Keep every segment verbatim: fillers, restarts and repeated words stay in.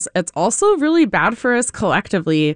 it's also really bad for us collectively.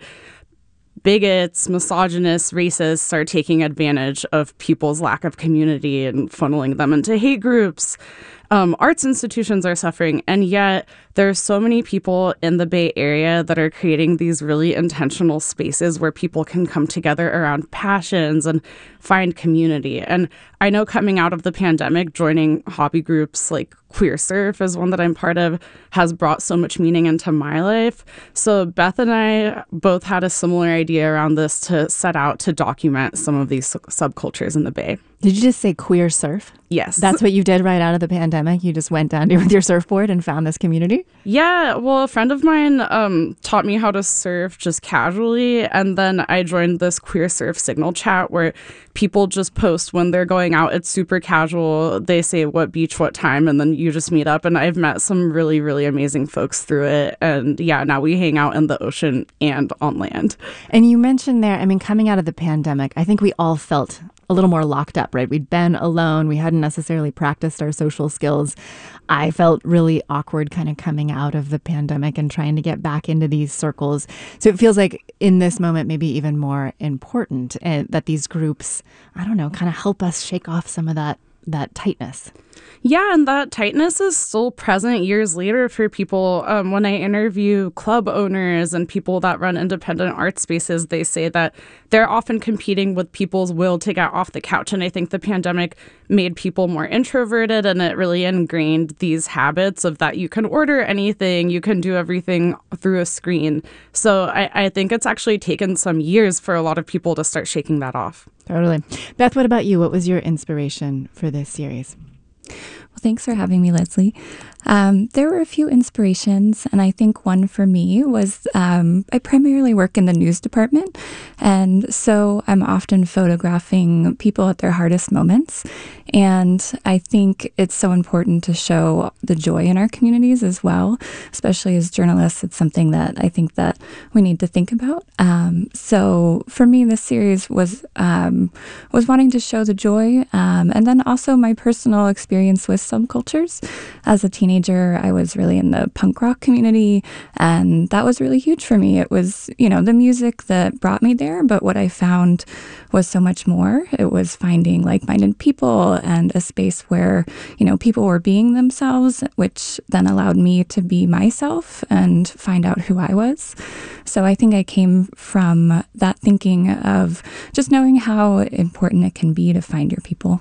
Bigots, misogynists, racists are taking advantage of people's lack of community and funneling them into hate groups. Um, arts institutions are suffering, and yet there are so many people in the Bay Area that are creating these really intentional spaces where people can come together around passions and find community. And I know coming out of the pandemic, joining hobby groups like Queer Surf is one that I'm part of, has brought so much meaning into my life. So Beth and I both had a similar idea around this to set out to document some of these subcultures in the Bay. Did you just say Queer Surf? Yes. That's what you did right out of the pandemic? You just went down there with your surfboard and found this community? Yeah. Well, a friend of mine um, taught me how to surf just casually. And then I joined this Queer Surf Signal chat where people just post when they're going out. It's super casual. They say what beach, what time, and then you just meet up. And I've met some really, really amazing folks through it. And yeah, now we hang out in the ocean and on land. And you mentioned there, I mean, coming out of the pandemic, I think we all felt a little more locked up, right? We'd been alone. We hadn't necessarily practiced our social skills. I felt really awkward kind of coming out of the pandemic and trying to get back into these circles. So it feels like in this moment, maybe even more important uh, that these groups, I don't know, kind of help us shake off some of that that tightness. Yeah, and that tightness is still present years later for people. Um, when I interview club owners and people that run independent art spaces, they say that they're often competing with people's will to get off the couch. And I think the pandemic made people more introverted, and it really ingrained these habits of that you can order anything, you can do everything through a screen. So I, I think it's actually taken some years for a lot of people to start shaking that off. Totally. Beth, what about you? What was your inspiration for this series? Well, thanks for having me, Leslie. Um, there were a few inspirations, and I think one for me was um, I primarily work in the news department, and so I'm often photographing people at their hardest moments. And I think it's so important to show the joy in our communities as well, especially as journalists. It's something that I think that we need to think about. Um, so for me, this series was um, was wanting to show the joy, um, and then also my personal experience with subcultures. As a teenager, I was really in the punk rock community, and that was really huge for me. It was, you know, the music that brought me there, but what I found was so much more. It was finding like-minded people and a space where, you know, people were being themselves, which then allowed me to be myself and find out who I was. So I think I came from that thinking of just knowing how important it can be to find your people.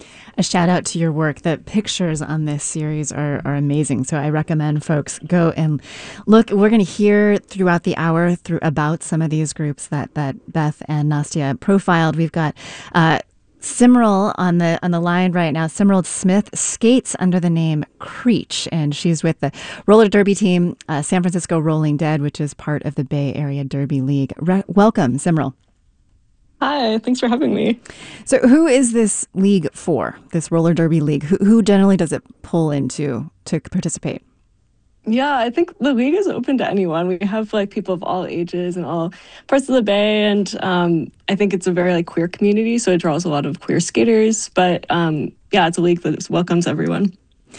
A shout out to your work. The pictures on this series are, are amazing. So I recommend folks go and look. We're going to hear throughout the hour through about some of these groups that, that Beth and Nastia profiled. We've got uh, Simral on the on the line right now. Simral Smith skates under the name Creech, and she's with the roller derby team, uh, San Francisco Rolling Dead, which is part of the Bay Area Derby League. Re- welcome, Simral. Hi, thanks for having me. So who is this league for, this roller derby league? Who, who generally does it pull into to participate? Yeah, I think the league is open to anyone. We have like people of all ages and all parts of the Bay, and um, I think it's a very like queer community, so it draws a lot of queer skaters. But um, yeah, it's a league that welcomes everyone.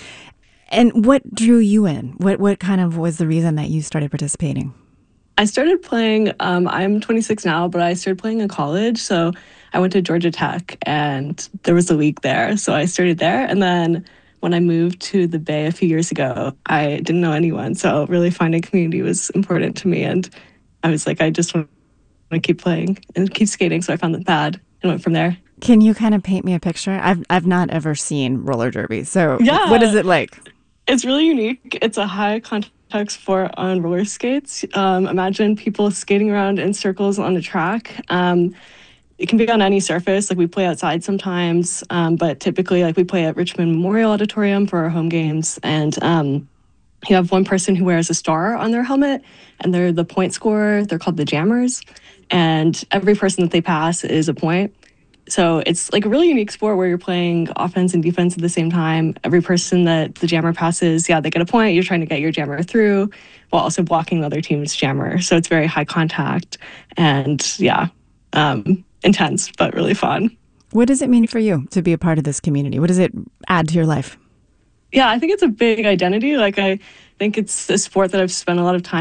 And what drew you in? What what kind of was the reason that you started participating? I started playing, um, I'm twenty-six now, but I started playing in college. So I went to Georgia Tech and there was a league there. So I started there. And then when I moved to the Bay a few years ago, I didn't know anyone. So really finding community was important to me. And I was like, I just want to keep playing and keep skating. So I found that pad and went from there. Can you kind of paint me a picture? I've, I've not ever seen roller derby. So yeah, what is it like? It's really unique. It's a high contact sport on roller skates. Um, imagine people skating around in circles on a track. Um, it can be on any surface. Like we play outside sometimes, um, but typically like we play at Richmond Memorial Auditorium for our home games. And um, you have one person who wears a star on their helmet, and they're the point scorer. They're called the jammers. And every person that they pass is a point. So it's like a really unique sport where you're playing offense and defense at the same time. Every person that the jammer passes, yeah, they get a point. You're trying to get your jammer through while also blocking the other team's jammer. So it's very high contact and, yeah, um, intense, but really fun. What does it mean for you to be a part of this community? What does it add to your life? Yeah, I think it's a big identity. Like I, think it's a sport that I've spent a lot of time